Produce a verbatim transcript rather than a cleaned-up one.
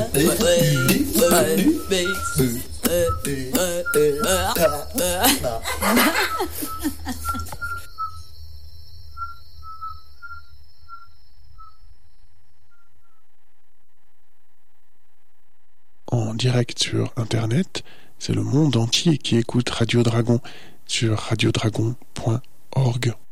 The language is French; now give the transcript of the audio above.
En direct sur Internet, c'est le monde entier qui écoute Radio Dragon sur radio dragon point org.